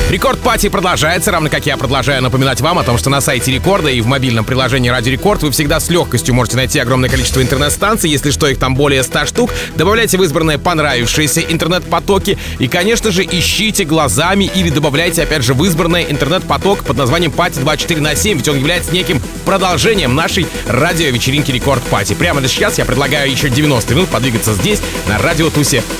Рекорд Пати продолжается, равно как я продолжаю напоминать вам о том, что на сайте Рекорда и в мобильном приложении Радио Рекорд вы всегда с легкостью можете найти огромное количество интернет-станций, если что, их там более 100 штук. Добавляйте в избранные понравившиеся интернет-потоки и, конечно же, ищите глазами или добавляйте, опять же, в избранный интернет-поток под названием Пати 24/7, ведь он является неким продолжением нашей радиовечеринки Рекорд Пати. Прямо сейчас я предлагаю еще 90 минут подвигаться здесь, на Радио Тусе